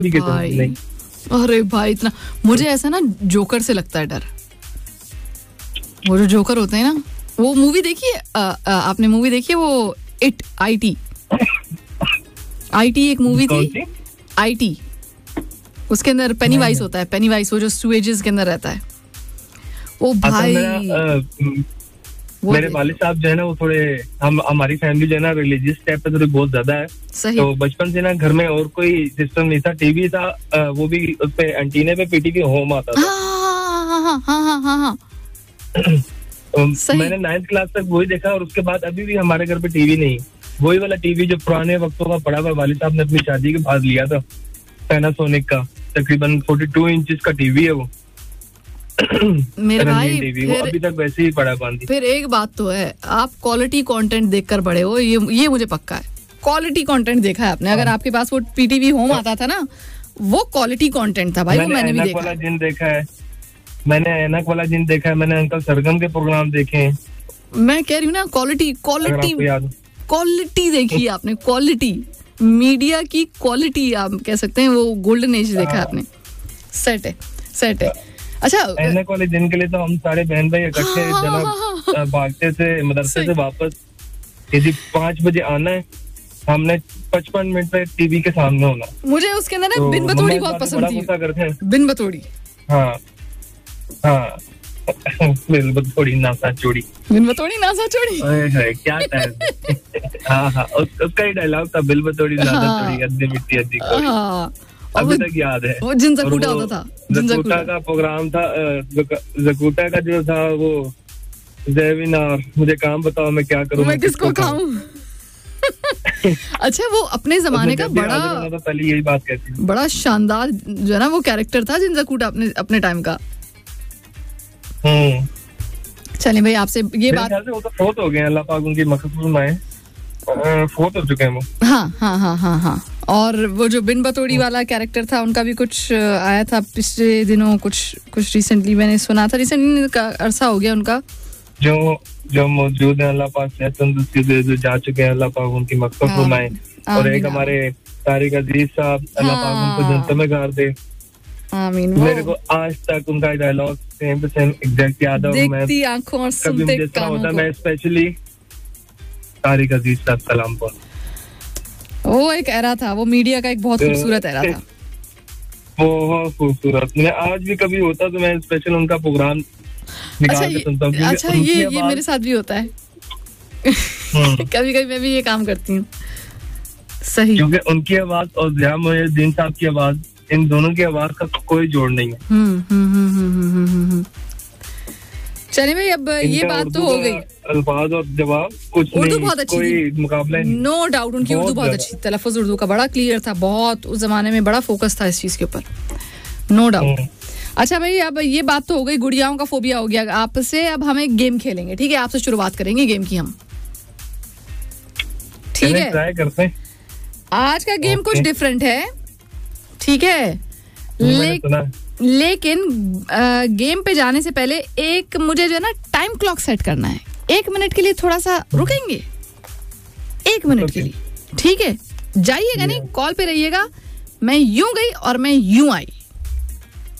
भाई, अरे भाई इतना मुझे ऐसा ना जोकर से लगता है डर। वो जो जोकर होते हैं ना, वो मूवी देखी है आपने? मूवी देखी है वो इट, IT एक मूवी थी IT, उसके अंदर पेनीवाइज होता है, पेनीवाइज वो जो सुएजेस के अंदर रहता है वो भाई। मेरे वालिद साहब जो है ना वो थोड़े हमारी फैमिली जो है ना रिलीजियस टाइप पे थोड़ी बहुत ज्यादा है। सही। तो बचपन से ना घर में और कोई सिस्टम नहीं था, टीवी था, वो भी उस पे एंटीने पे PTV होम आता था। हाँ। मैंने 9th क्लास तक वही देखा और उसके बाद अभी भी हमारे घर पे टीवी नहीं, वही वाला टीवी जो पुराने वक्तों का पड़ा हुआ वालिद साहब ने अपनी शादी के बाद लिया था, पैनासोनिक का, तकरीबन 42 इंचेस का टीवी है वो। मेरे भाई वो अभी तक वैसे ही पड़ा बांधी। फिर एक बात तो है, आप क्वालिटी कंटेंट देखकर बड़े हो, ये मुझे पक्का है। क्वालिटी कंटेंट देखा है आपने। अगर आपके पास वो PTV होम आता था ना, वो क्वालिटी कंटेंट था भाई। वो मैंने भी देखा है। मैंने ऐनक वाला जिन देखा है, मैंने अंकल सरगम के प्रोग्राम देखे हैं। मैं कह रही हूँ ना, क्वालिटी देखी है आपने, क्वालिटी मीडिया की क्वालिटी आप कह सकते हैं, वो गोल्डन एज देखा है आपने। सेट है। अच्छा, ऐनक वाले दिन के लिए तो हम सारे बहन भाई इकट्ठे भागते थे मदरसे से वापस। यदि 5 बजे आना है, हमने 55 मिनट तक टीवी के सामने होना। मुझे उसके अंदर ना बिन बतौड़ी बहुत पसंद थी। बिन बतौड़ी, हाँ बिन बतौड़ी नासा चोड़ी क्या टाइम। हाँ उसका ही डायलॉग था, बिल बतौड़ी नासा चोड़ी, अद्दी मिट्टी अद्दी कोड़ी। अभी तक याद है। वो जिनजकूटा होता था, जकूटा का प्रोग्राम था, जकूटा का जो था वो जयविनार, मुझे काम बताओ मैं क्या करूं, मैं किसको खाऊं। अच्छा, वो अपने जमाने का बड़ा, पहले यही बात कहती थी, बड़ा शानदार जो है ना वो कैरेक्टर था जिनजकूटा अपने टाइम का। चलिए भाई, आपसे ये बात, वो तो फोत हो गए, अल्लाह पाक उनकी मग़फ़िरत फरमाए, फोत हो चुके हैं वो। हाँ। और वो जो बिन बतौड़ी वाला कैरेक्टर था, उनका भी कुछ आया था पिछले दिनों, कुछ रिसेंटली मैंने सुना था, रिसेंटली का अरसा हो गया उनका। जो मौजूद है अल्लाह पाक से तंदुरुस्ती दे, जो जा चुके हैं अल्लाह पाक उनकी मग़फ़िरत फरमाए। और एक हमारे तारिक अजीज साहब, अल्लाह पाक उनको जन्नत में गाड़ दे। आमीन। मेरे को आज तक उनका dialogue same to same exact याद है। देखती आंखों और सुनते कानों को। मैं स्पेशली तारिक अजीज साहब सलाम पर। वो एक एरा था, वो मीडिया का एक बहुत खूबसूरत एरा था, बहुत खूबसूरत। मैं आज भी कभी होता तो मैं स्पेशल उनका प्रोग्राम निकाल के सुनता हूँ। अच्छा, ये मेरे साथ भी होता है। कभी मैं भी ये काम करती हूँ। सही, क्योंकि उनकी आवाज और ज़िया मुइनुद्दीन साहब की आवाज, इन दोनों की आवाज का कोई जोड़ नहीं है। चलिए भाई, अब ये बात तो हो गई, अल्फाज और जवाब कुछ उर्दू नहीं, बहुत अच्छी कोई मुकाबला नहीं, नो डाउट। उनकी उर्दू बहुत अच्छी, तलफ़्फ़ुज़ उर्दू का बड़ा क्लियर था, बहुत उस जमाने में बड़ा फोकस था इस चीज के ऊपर, नो डाउट। अच्छा भाई, अब ये बात तो हो गई, गुड़ियाओं का फोबिया हो गया आपसे। अब हम एक गेम खेलेंगे, ठीक है? आपसे शुरुआत करेंगे गेम की हम, ठीक है? ट्राई करते हैं। आज का गेम कुछ डिफरेंट है, ठीक है? लेकिन गेम पे जाने से पहले एक मुझे जो है ना टाइम क्लॉक सेट करना है। 1 मिनट के लिए थोड़ा सा रुकेंगे, 1 मिनट के लिए, ठीक है? जाइएगा नहीं, कॉल पे रहिएगा। मैं यूं गई और मैं यूं आई।